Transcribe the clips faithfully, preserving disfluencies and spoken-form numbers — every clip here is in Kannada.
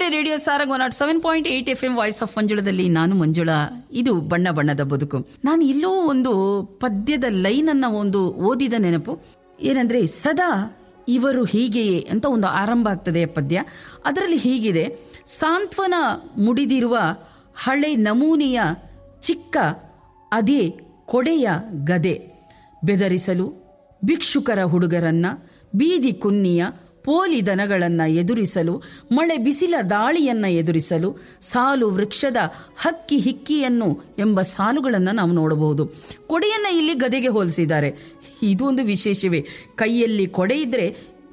ಇದ್ದೀರಿ radio Sarang one not seven point eight F M voice of ಮಂಜುಳದಲ್ಲಿ. ನಾನು ಮಂಜುಳಾ. ಇದು ಬಣ್ಣ ಬಣ್ಣದ ಬದುಕು. ನಾನು ಎಲ್ಲೋ ಒಂದು ಪದ್ಯದ ಲೈನ್ ಅನ್ನ ಒಂದು ಓದಿದ ನೆನಪು ಏನಂದ್ರೆ, ಸದಾ ಇವರು ಹೀಗೆಯೇ ಅಂತ ಒಂದು ಆರಂಭ ಆಗ್ತದೆ ಪದ್ಯ. ಅದರಲ್ಲಿ ಹೀಗಿದೆ: ಸಾಂತ್ವನ ಮುಡಿದಿರುವ ಹಳೆ ನಮೂನೆಯ ಚಿಕ್ಕ ಅದೇ ಕೊಡೆಯ ಗದೆ, ಬೆದರಿಸಲು ಭಿಕ್ಷುಕರ ಹುಡುಗರನ್ನ, ಬೀದಿ ಕುನ್ನಿಯ ಪೋಲಿ ದನಗಳನ್ನು ಎದುರಿಸಲು, ಮಳೆ ಬಿಸಿಲ ದಾಳಿಯನ್ನು ಎದುರಿಸಲು, ಸಾಲು ವೃಕ್ಷದ ಹಕ್ಕಿ ಹಿಕ್ಕಿಯನ್ನು ಎಂಬ ಸಾಲುಗಳನ್ನು ನಾವು ನೋಡಬಹುದು. ಕೊಡೆಯನ್ನು ಇಲ್ಲಿ ಗದೆಗೆ ಹೋಲಿಸಿದ್ದಾರೆ. ಇದು ಒಂದು ವಿಶೇಷವೇ. ಕೈಯಲ್ಲಿ ಕೊಡೆ ಇದ್ದರೆ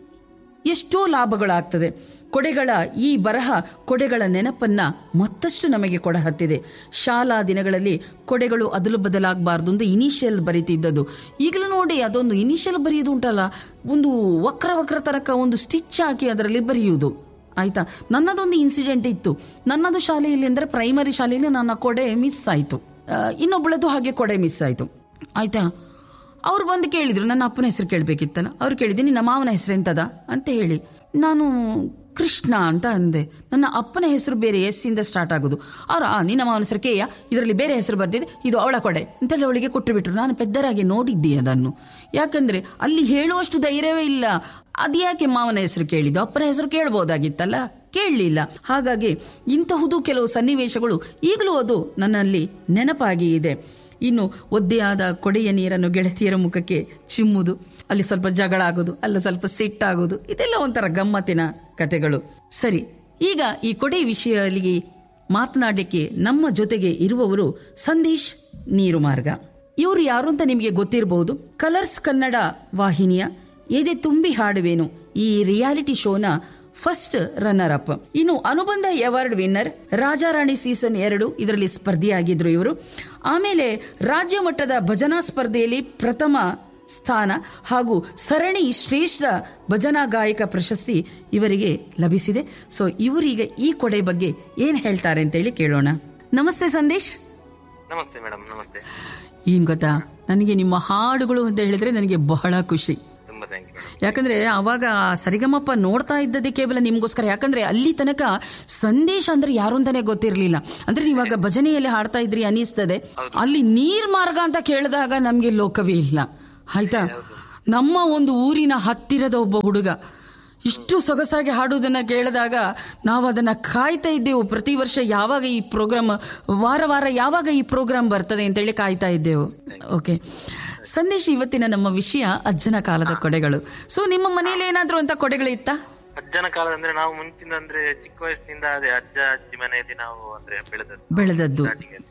ಎಷ್ಟೋ ಲಾಭಗಳಾಗ್ತದೆ. ಕೊಡೆಗಳ ಈ ಬರಹ ಕೊಡೆಗಳ ನೆನಪನ್ನ ಮತ್ತಷ್ಟು ನಮಗೆ ಕೊಡ ಹತ್ತಿದೆ. ಶಾಲಾ ದಿನಗಳಲ್ಲಿ ಕೊಡೆಗಳು ಅದಲು ಬದಲಾಗಬಾರ್ದು ಅಂತ ಇನಿಷಿಯಲ್ ಬರೀತಿದ್ದದ್ದು. ಈಗಲೂ ನೋಡಿ, ಅದೊಂದು ಇನಿಷಿಯಲ್ ಬರೆಯೋದು ಉಂಟಲ್ಲ, ಒಂದು ವಕ್ರ ವಕ್ರ ತನಕ ಒಂದು ಸ್ಟಿಚ್ ಹಾಕಿ ಅದರಲ್ಲಿ ಬರೆಯುವುದು. ಆಯ್ತಾ? ನನ್ನದೊಂದು ಇನ್ಸಿಡೆಂಟ್ ಇತ್ತು. ನನ್ನದು ಶಾಲೆಯಲ್ಲಿ ಅಂದರೆ ಪ್ರೈಮರಿ ಶಾಲೆಯಲ್ಲಿ ನನ್ನ ಕೊಡೆ ಮಿಸ್ ಆಯಿತು. ಇನ್ನೊಬ್ಬಳದು ಹಾಗೆ ಕೊಡೆ ಮಿಸ್ ಆಯಿತು. ಆಯ್ತಾ? ಅವ್ರು ಬಂದು ಕೇಳಿದ್ರು, ನನ್ನ ಅಪ್ಪನ ಹೆಸರು ಕೇಳಬೇಕಿತ್ತಲ್ಲ. ಅವ್ರು ಕೇಳಿದೆ, ನಿನ್ನ ಮಾವನ ಹೆಸರು ಎಂತದ ಅಂತ ಹೇಳಿ. ನಾನು ಕೃಷ್ಣ ಅಂತ ಅಂದೆ. ನನ್ನ ಅಪ್ಪನ ಹೆಸರು ಬೇರೆ, ಎಸ್ ಇಂದ ಸ್ಟಾರ್ಟ್ ಆಗೋದು. ಅವ್ರು, ಆ ನಿನ್ನ ಮಾವನ ಹೆಸರು ಕೇಯ, ಇದರಲ್ಲಿ ಬೇರೆ ಹೆಸರು ಬರ್ತಿದೆ, ಇದು ಅವಳ ಕೊಡೆ ಅಂತೇಳಿ ಅವಳಿಗೆ ಕೊಟ್ಟು ಬಿಟ್ರು. ನಾನು ಪೆದ್ದರಾಗಿ ನೋಡಿದ್ದೆ ಅದನ್ನು. ಯಾಕಂದ್ರೆ ಅಲ್ಲಿ ಹೇಳುವಷ್ಟು ಧೈರ್ಯವೇ ಇಲ್ಲ. ಅದ್ಯಾಕೆ ಮಾವನ ಹೆಸರು ಕೇಳಿದ್ದು, ಅಪ್ಪನ ಹೆಸರು ಕೇಳ್ಬೋದಾಗಿತ್ತಲ್ಲ, ಕೇಳಲಿಲ್ಲ. ಹಾಗಾಗಿ ಇಂತಹುದು ಕೆಲವು ಸನ್ನಿವೇಶಗಳು ಈಗಲೂ ಅದು ನನ್ನಲ್ಲಿ ನೆನಪಾಗಿ ಇದೆ. ಇನ್ನು ಒದ್ದೆಯಾದ ಕೊಡೆಯ ನೀರನ್ನು ಗೆಳತಿಯರ ಮುಖಕ್ಕೆ ಚಿಮ್ಮುವುದು, ಅಲ್ಲಿ ಸ್ವಲ್ಪ ಜಗಳ ಆಗೋದು, ಅಲ್ಲಿ ಸ್ವಲ್ಪ ಸಿಟ್ಟಾಗೋದು, ಇದೆಲ್ಲ ಒಂಥರ ಗಮ್ಮತ್ತಿನ ಕಥೆಗಳು. ಸರಿ, ಈಗ ಈ ಕೊಡೆ ವಿಷಯದಲ್ಲಿ ಮಾತನಾಡಲಿಕ್ಕೆ ನಮ್ಮ ಜೊತೆಗೆ ಇರುವವರು ಸಂದೇಶ್ ನೀರು ಮಾರ್ಗ. ಇವರು ಯಾರು ಅಂತ ನಿಮಗೆ ಗೊತ್ತಿರಬಹುದು. ಕಲರ್ಸ್ ಕನ್ನಡ ವಾಹಿನಿಯ ಎದೆ ತುಂಬಿ ಹಾಡುವೇನು ಈ ರಿಯಾಲಿಟಿ ಶೋನ ಫಸ್ಟ್ ರನ್ನರ್ ಅಪ್. ಇನ್ನು ಅನುಬಂಧ ಅವಾರ್ಡ್ ವಿನ್ನರ್, ರಾಜಾರಾಣಿ ಸೀಸನ್ ಎರಡು ಇದರಲ್ಲಿ ಸ್ಪರ್ಧಿಯಾಗಿದ್ರು ಇವರು. ಆಮೇಲೆ ರಾಜ್ಯ ಮಟ್ಟದ ಭಜನಾ ಸ್ಪರ್ಧೆಯಲ್ಲಿ ಪ್ರಥಮ ಸ್ಥಾನ ಹಾಗೂ ಸರಣಿ ಶ್ರೇಷ್ಠ ಭಜನಾ ಗಾಯಕ ಪ್ರಶಸ್ತಿ ಇವರಿಗೆ ಲಭಿಸಿದೆ. ಸೊ ಇವರೀಗ ಈ ಕೊಡೆ ಬಗ್ಗೆ ಏನ್ ಹೇಳ್ತಾರೆ ಅಂತೇಳಿ ಕೇಳೋಣ. ನಮಸ್ತೆ ಸಂದೇಶ್. ನಮಸ್ತೆ ಮೇಡಮ್. ನಮಸ್ತೆ. ಏನ್ ಗೊತ್ತಾ, ನನಗೆ ನಿಮ್ಮ ಹಾಡುಗಳು ಅಂತ ಹೇಳಿದ್ರೆ ನನಗೆ ಬಹಳ ಖುಷಿ. ಯಾಕಂದ್ರೆ ಅವಾಗ ಸರಿಗಮಪ್ಪ ನೋಡ್ತಾ ಇದ್ದದೇ ಕೇವಲ ನಿಮ್ಗೋಸ್ಕರ. ಯಾಕಂದ್ರೆ ಅಲ್ಲಿ ತನಕ ಸಂದೇಶ ಅಂದ್ರೆ ಯಾರು ಅಂತಾನೆ ಗೊತ್ತಿರ್ಲಿಲ್ಲ. ಅಂದ್ರೆ ಇವಾಗ ಭಜನೆಯಲ್ಲಿ ಹಾಡ್ತಾ ಇದ್ರಿ ಅನಿಸ್ತದೆ. ಅಲ್ಲಿ ನೀರ್ ಮಾರ್ಗ ಅಂತ ಕೇಳಿದಾಗ ನಮ್ಗೆ ಲೋಕವೇ ಇಲ್ಲ. ಆಯ್ತಾ? ನಮ್ಮ ಒಂದು ಊರಿನ ಹತ್ತಿರದ ಒಬ್ಬ ಹುಡುಗ ಇಷ್ಟು ಸೊಗಸಾಗಿ ಹಾಡುವುದನ್ನ ಕೇಳಿದಾಗ ನಾವು ಅದನ್ನ ಕಾಯ್ತಾ ಇದ್ದೆವು. ಪ್ರತಿ ವರ್ಷ ಯಾವಾಗ ಈ ಪ್ರೋಗ್ರಾಮ್, ವಾರ ವಾರ ಯಾವಾಗ ಈ ಪ್ರೋಗ್ರಾಮ್ ಬರ್ತದೆ ಅಂತೇಳಿ ಕಾಯ್ತಾ ಇದ್ದೆವು. ಓಕೆ ಸಂದೇಶ್, ಇವತ್ತಿನ ನಮ್ಮ ವಿಷಯ ಅಜ್ಜನ ಕಾಲದ ಕೊಡೆಗಳು. ಸೊ ನಿಮ್ಮ ಮನೆಯಲ್ಲಿ ಏನಾದ್ರು ಅಂತ ಕೊಡೆಗಳು ಇತ್ತಾ? ಅಜ್ಜನ ಕಾಲದ ಅಂದ್ರೆ ನಾವು ಮುಂಚಿನ ಅಂದ್ರೆ ಚಿಕ್ಕ ವಯಸ್ಸಿನಿಂದ ಅದೇ ಅಜ್ಜ ಅಜ್ಜಿ ಮನೆಯಲ್ಲಿ ನಾವು ಅಂದ್ರೆ ಬೆಳೆದದ್ದು ಬೆಳೆದದ್ದು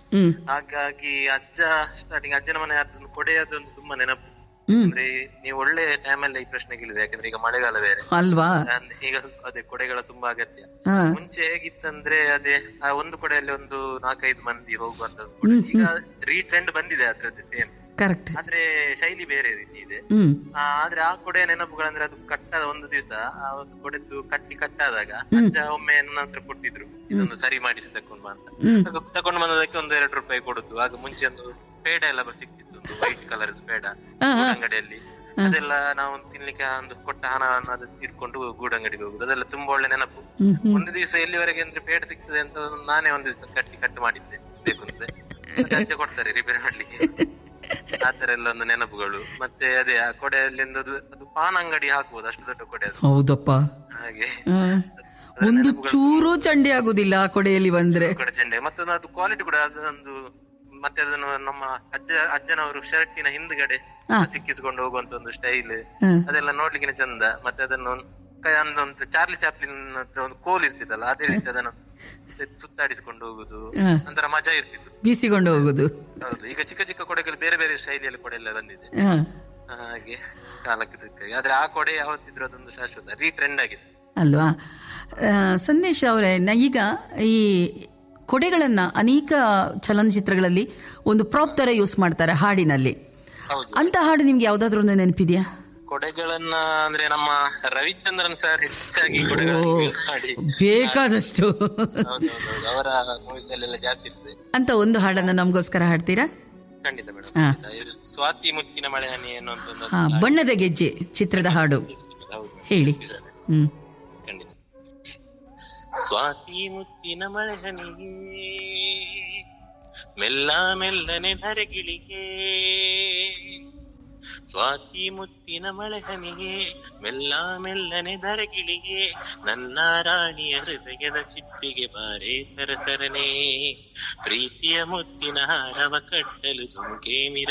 ಹಾಗಾಗಿ ಅಜ್ಜ ಸ್ಟಾರ್ಟಿಂಗ್ ಅಜ್ಜನ ಮನೆ ಅದೊಂದು ಕೊಡೆಯದೊಂದು ತುಂಬಾ ನೆನಪು. ಅಂದ್ರೆ ನೀವು ಒಳ್ಳೆ ಟೈಮಲ್ಲಿ ಈ ಪ್ರಶ್ನೆ ಕೇಳಿದ್ರೆ, ಯಾಕಂದ್ರೆ ಈಗ ಮಳೆಗಾಲ ಬೇರೆ ಅಲ್ವಾ, ಈಗ ಅದೇ ಕೊಡೆಗಳ ತುಂಬಾ ಅಗತ್ಯ. ಮುಂಚೆ ಹೇಗಿತ್ತಂದ್ರೆ ಅದೇ ಆ ಒಂದು ಕೊಡೆಯಲ್ಲಿ ಒಂದು ನಾಲ್ಕೈದು ಮಂದಿ ಹೋಗುವಂತದ್ದು. ಈಗ ರೀಟ್ರೆಂಡ್ ಬಂದಿದೆ ಅದ್ರದ್ದು ಸೇಮ್, ಆದ್ರೆ ಶೈಲಿ ಬೇರೆ ರೀತಿ ಇದೆ. ಆದ್ರೆ ಆ ಕೊಡೆಯ ನೆನಪುಗಳಂದ್ರೆ ಅದು ಕಟ್ಟಾದ ಒಂದು ದಿವಸ ಆ ಒಂದು ಕೊಡೆದ್ದು ಕಟ್ಟಿ ಕಟ್ಟಾದಾಗ ಅಜ್ಜ ಒಮ್ಮೆ ನನ್ನ ಹತ್ರ ಕೊಟ್ಟಿದ್ರು, ಇದೊಂದು ಸರಿ ಮಾಡಿಸಿ ತಕೊಂಡ್ ಬಾ ಅಂತ. ತಕೊಂಡ್ ಬಂದದಕ್ಕೆ ಒಂದು ಎರಡು ರೂಪಾಯಿ ಕೊಡುದು. ಆಗ ಮುಂಚೆ ಒಂದು ಪೇಡ ಎಲ್ಲ ಸಿಕ್ತಿತ್ತು, ಒಂದು ವೈಟ್ ಕಲರ್ ಪೇಡ ಗೂಡಂಗಡಿಯಲ್ಲಿ. ಅದೆಲ್ಲ ನಾವು ತಿನ್ಲಿಕ್ಕೆ ಒಂದು ಕೊಟ್ಟ ಹಣವನ್ನು ಅದು ಇಟ್ಕೊಂಡು ಗೂಡಂಗಡಿಗೆ ಹೋಗುದು. ಅದೆಲ್ಲ ತುಂಬಾ ಒಳ್ಳೆ ನೆನಪು. ಒಂದು ದಿವಸ ಎಲ್ಲಿವರೆಗೆ ಅಂದ್ರೆ ಪೇಡ ಸಿಗ್ತದೆ ಅಂತ ನಾನೇ ಒಂದು ದಿವಸ ಕಟ್ಟಿ ಕಟ್ಟು ಮಾಡಿದ್ದೆ ಬೇಕು ಅಂದ್ರೆ. ಅಜ್ಜ ಕೊಡ್ತಾರೆ ರಿಪೇರಿ ಮಾಡ್ಲಿಕ್ಕೆ. ಆತರ ಎಲ್ಲ ಒಂದು ನೆನಪುಗಳು. ಮತ್ತೆ ಅದೇ ಆ ಕೊಡೆಯಲ್ಲಿ ಅದು ಪಾನ್ ಅಂಗಡಿ ಹಾಕಬಹುದು, ಅಷ್ಟು ದೊಡ್ಡ ಕೊಡೆ ಅದು. ಹೌದಪ್ಪ, ಹಾಗೆ ಒಂದು ಚೂರು ಚಂಡಿ ಆಗುದಿಲ್ಲ ಆ ಕೊಡೆಯಲ್ಲಿ ಬಂದ್ರೆ. ಕೊಡೆ ಚಂಡಿ ಮತ್ತೆ ಅದು ಕ್ವಾಲಿಟಿ ಕೂಡ ಅದೊಂದು. ಮತ್ತೆ ಅದನ್ನು ನಮ್ಮ ಅಜ್ಜ ಅಜ್ಜನವರು ಶರ್ಟಿನ ಹಿಂದ್ಗಡೆ ಸಿಕ್ಕಿಸಿಕೊಂಡು ಹೋಗುವಂತ ಒಂದು ಸ್ಟೈಲ್, ಅದೆಲ್ಲ ನೋಡ್ಲಿಕ್ಕೆ ಚಂದ. ಮತ್ತೆ ಅದನ್ನು ಒಂದು ಚಾರ್ಲಿ ಚಾಪ್ಲಿನ್ ಹತ್ರ ಒಂದು ಕೋಲ್ ಇರ್ತಿದ್ದಲ್ಲ, ಅದೇ ರೀತಿ ಅದನ್ನು ಸುತ್ತಾಡಿಸಿಕೊಂಡು ಹೋಗುದು, ಒಂಥರ ಮಜಾ ಇರ್ತಿತ್ತು, ಬೀಸಿಕೊಂಡು ಹೋಗುದು. ಹೌದು, ಈಗ ಚಿಕ್ಕ ಚಿಕ್ಕ ಕೊಡೆಗಳು ಬೇರೆ ಬೇರೆ ಶೈಲಿಯಲ್ಲಿ ಕೊಡೆ ಎಲ್ಲ ಬಂದಿದೆ ಹಾಗೆ ಕಾಲಕ್ಕೆ ತಕ್ಕ. ಆದ್ರೆ ಆ ಕೊಡೆ ಯಾವತ್ತಿದ್ರು ಅದೊಂದು ಶಾಶ್ವತ, ರೀಟ್ರೆಂಡ್ ಆಗಿದೆ ಅಲ್ವಾ? ಸಂದೇಶ್ ಅವರೇ, ಈಗ ಈ ಕೊಡೆಗಳನ್ನ ಅನೇಕ ಚಲನಚಿತ್ರಗಳಲ್ಲಿ ಒಂದು ಪ್ರಾಪ್ ತರ ಯೂಸ್ ಮಾಡ್ತಾರೆ ಹಾಡಿನಲ್ಲಿ. ಅಂತ ಹಾಡು ನಿಮ್ಗೆ ಯಾವ್ದಾದ್ರು ಒಂದು ನೆನಪಿದ್ಯಾ? ಕೊಡೆಗಳನ್ನ ಅಂದ್ರೆ ನಮ್ಮ ರವಿಚಂದ್ರನ್ ಸರ್ ಹೆಚ್ಚಾಗಿ ಬೇಕಾದಷ್ಟು ಅವರ ಮೂವೀಸ್ ಅಲ್ಲೆಲ್ಲ ಜಾಸ್ತಿ ಇರ್ತದೆ. ಅಂತ ಒಂದು ಹಾಡನ್ನ ನಮಗೋಸ್ಕರ ಹಾಡ್ತೀರಾ? ಖಂಡಿತ ಮೇಡಮ್. ಸ್ವಾತಿ ಮುತ್ತಿನ ಮಳೆ ಹನಿ ಅನ್ನುವಂತ ಬಣ್ಣದ ಗೆಜ್ಜೆ ಚಿತ್ರದ ಹಾಡು ಹೇಳಿ. ಹ್ಮ್ ಸ್ವಾತಿ ಮುತ್ತಿನ ಮಳೆಹನಿಗೆ ಮೆಲ್ಲ ಮೆಲ್ಲನೆ ಧರೆಗಿಳಿಗೆ, ಸ್ವಾತಿ ಮುತ್ತಿನ ಮಳೆಹನಿಗೆ ಮೆಲ್ಲ ಮೆಲ್ಲನೆ ಧರೆಗಿಳಿಗೆ, ನನ್ನ ರಾಣಿಯ ಹೃದಯದ ಚಿಪ್ಪಿಗೆ ಬಾರೆ ಸರಸರನೆ, ಪ್ರೀತಿಯ ಮುತ್ತಿನ ಹಾರವ ಕಟ್ಟಲು ತುಮುಕೆ ಮಿರ